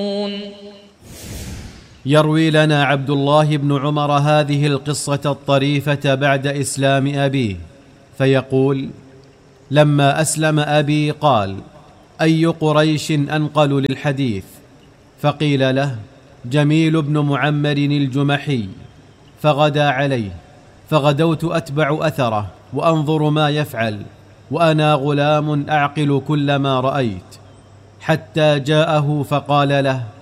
يروي لنا عبد الله بن عمر هذه القصة الطريفة بعد إسلام أبيه، فيقول: لما أسلم أبي قال: أي قريش أنقل للحديث؟ فقيل له: جميل بن معمر الجمحي. فغدا عليه، فغدوت أتبع أثره وأنظر ما يفعل، وأنا غلام أعقل كل ما رأيت، حتى جاءه فقال له: